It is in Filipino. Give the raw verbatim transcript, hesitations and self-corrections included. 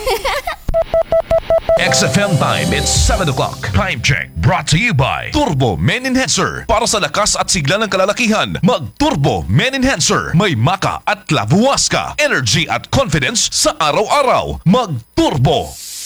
X F M time, it's seven o'clock. Time check brought to you by Turbo Men Enhancer. Para sa lakas at sigla ng kalalakihan, mag-Turbo Men Enhancer. May maka at lavuas ka. Energy at confidence sa araw-araw. Mag-Turbo.